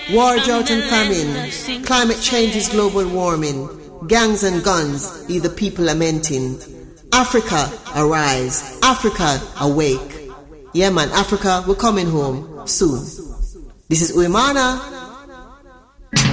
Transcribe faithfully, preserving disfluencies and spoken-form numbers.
War, drought and famine. Climate change is global warming. Gangs and guns leave the people lamenting. Africa, arise. Africa, awake. Yeah man, Africa, we're coming home soon. This is Uemana